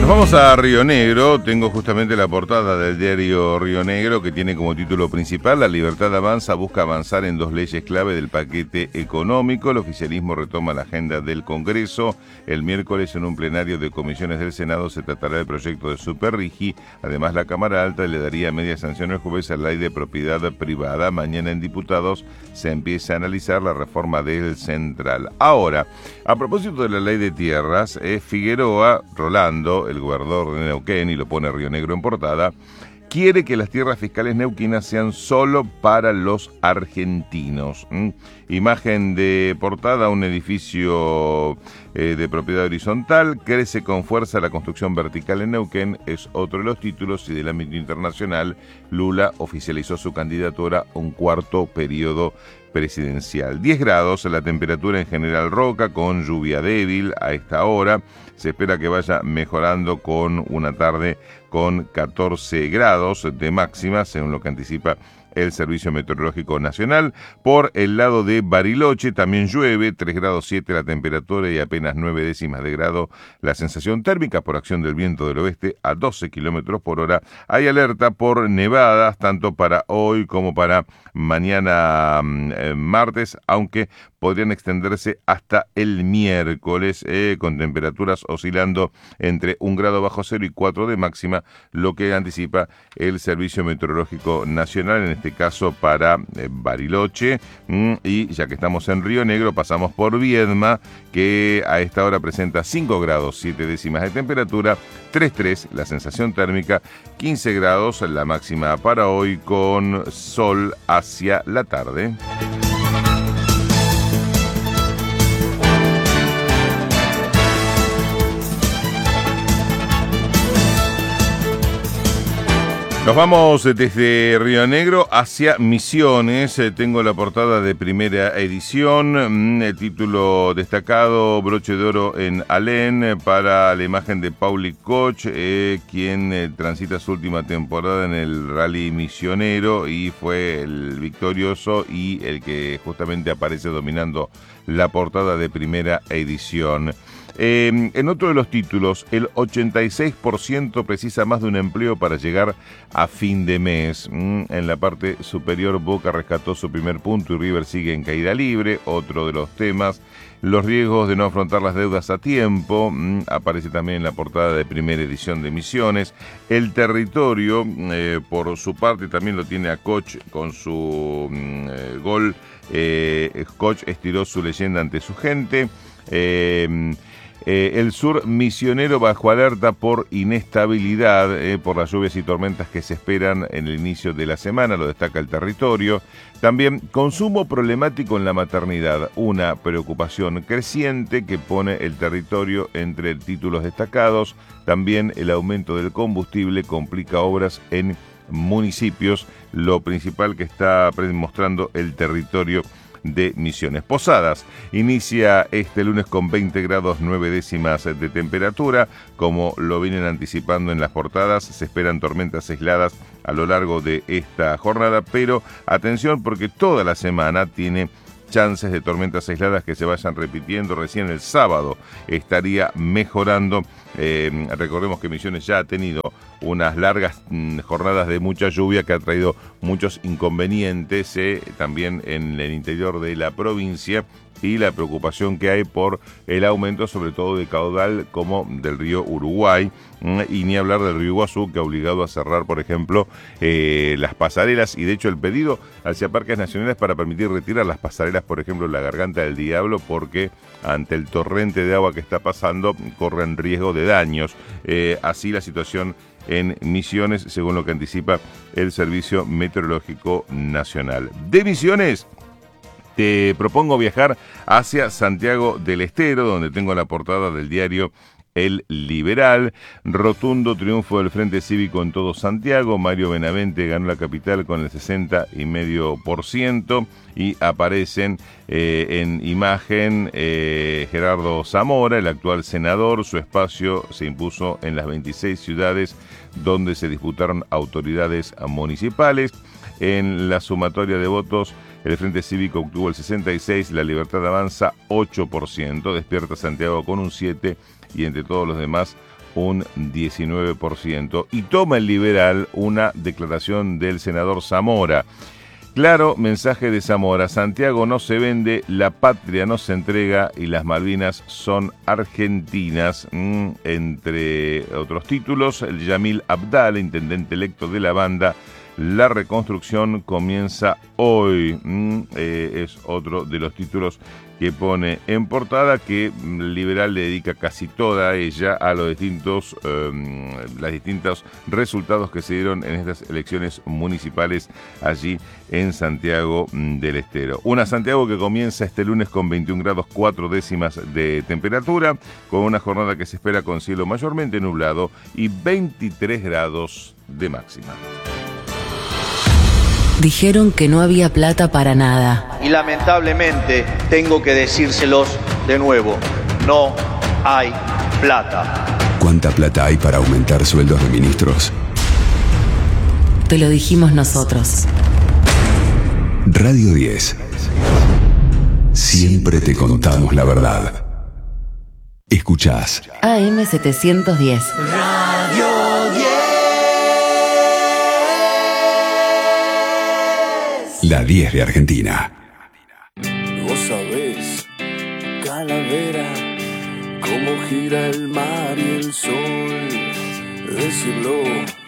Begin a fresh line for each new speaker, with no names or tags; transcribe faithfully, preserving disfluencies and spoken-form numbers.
Nos vamos a Río Negro. Tengo justamente la portada del diario Río Negro, que tiene como título principal: La libertad avanza, busca avanzar en dos leyes clave del paquete económico. El oficialismo retoma la agenda del Congreso. El miércoles, en un plenario de comisiones del Senado, se tratará el proyecto de Superrigi. Además, la Cámara Alta le daría media sanción el jueves a la ley de propiedad privada. Mañana en Diputados se empieza a analizar la reforma del Central. Ahora, a propósito de la ley de tierras, eh, Figueroa, Rolando, el gobernador de Neuquén, y lo pone Río Negro en portada, quiere que las tierras fiscales neuquinas sean solo para los argentinos. ¿Mm? Imagen de portada: un edificio eh, de propiedad horizontal. Crece con fuerza la construcción vertical en Neuquén, es otro de los títulos. Y del ámbito internacional, Lula oficializó su candidatura a un cuarto periodo presidencial. diez grados la temperatura en General Roca, con lluvia débil a esta hora. Se espera que vaya mejorando con una tarde con catorce grados de máxima, según lo que anticipa el Servicio Meteorológico Nacional. Por el lado de Bariloche también llueve, tres grados siete la temperatura y apenas nueve décimas de grado la sensación térmica por acción del viento del oeste a doce kilómetros por hora. Hay alerta por nevadas tanto para hoy como para mañana eh, martes, aunque podrían extenderse hasta el miércoles, eh, con temperaturas oscilando entre un grado bajo cero y cuatro de máxima, lo que anticipa el Servicio Meteorológico Nacional, en este caso para eh, Bariloche. Mm, y ya que estamos en Río Negro, pasamos por Viedma, que a esta hora presenta cinco grados siete décimas de temperatura, tres tres la sensación térmica, quince grados la máxima para hoy, con sol hacia la tarde. Nos vamos desde Río Negro hacia Misiones. Tengo la portada de Primera Edición. El título destacado: broche de oro en Alén para la imagen de Pauli Koch, eh, quien eh, transita su última temporada en el Rally Misionero y fue el victorioso y el que justamente aparece dominando la portada de Primera Edición. Eh, en otro de los títulos, el ochenta y seis por ciento precisa más de un empleo para llegar a fin de mes. Mm, en la parte superior, Boca rescató su primer punto y River sigue en caída libre. Otro de los temas: los riesgos de no afrontar las deudas a tiempo. Mm, aparece también en la portada de Primera Edición de Misiones. El Territorio, eh, por su parte, también lo tiene a Koch con su mm, eh, gol. Eh, Koch estiró su leyenda ante su gente. Eh, Eh, el sur misionero bajo alerta por inestabilidad, eh, por las lluvias y tormentas que se esperan en el inicio de la semana, lo destaca el Territorio. También consumo problemático en la maternidad, una preocupación creciente que pone el Territorio entre títulos destacados. También el aumento del combustible complica obras en municipios, lo principal que está mostrando el Territorio de Misiones. Posadas inicia este lunes con veinte grados nueve décimas de temperatura. Como lo vienen anticipando en las portadas, se esperan tormentas aisladas a lo largo de esta jornada, pero atención, porque toda la semana tiene chances de tormentas aisladas que se vayan repitiendo. Recién el sábado estaría mejorando. Eh, recordemos que Misiones ya ha tenido unas largas mm, jornadas de mucha lluvia que ha traído muchos inconvenientes eh, también en el interior de la provincia, y la preocupación que hay por el aumento sobre todo de caudal como del río Uruguay, y ni hablar del río Iguazú, que ha obligado a cerrar, por ejemplo, eh, las pasarelas, y de hecho el pedido hacia Parques Nacionales para permitir retirar las pasarelas, por ejemplo, la Garganta del Diablo, porque ante el torrente de agua que está pasando corren riesgo de daños. Eh, así la situación en Misiones, según lo que anticipa el Servicio Meteorológico Nacional. De Misiones te propongo viajar hacia Santiago del Estero, donde tengo la portada del diario El Liberal. Rotundo triunfo del Frente Cívico en todo Santiago. Mario Benavente ganó la capital con el sesenta y medio por ciento, y aparecen eh, en imagen eh, Gerardo Zamora, el actual senador. Su espacio se impuso en las veintiséis ciudades donde se disputaron autoridades municipales. En la sumatoria de votos, el Frente Cívico obtuvo el sesenta y seis, La Libertad Avanza ocho por ciento, Despierta Santiago con un siete por ciento, y entre todos los demás un diecinueve por ciento. Y toma el Liberal una declaración del senador Zamora. Claro, mensaje de Zamora: Santiago no se vende, la patria no se entrega y las Malvinas son argentinas. Mm, entre otros títulos, el Yamil Abdal, intendente electo de la banda: la reconstrucción comienza hoy. Mm, eh, es otro de los títulos que pone en portada, que el Liberal le dedica casi toda ella a los distintos, eh, los distintos resultados que se dieron en estas elecciones municipales allí en Santiago del Estero. Una Santiago que comienza este lunes con veintiún grados cuatro décimas de temperatura, con una jornada que se espera con cielo mayormente nublado y veintitrés grados de máxima.
Dijeron que no había plata para nada.
Y lamentablemente tengo que decírselos de nuevo, no hay plata.
¿Cuánta plata hay para aumentar sueldos de ministros?
Te lo dijimos nosotros.
Radio diez. Siempre te contamos la verdad. Escuchás
A M setecientos diez.
Radio diez.
La diez de Argentina.
Vos sabés, calavera, cómo gira el mar y el sol. Decirlo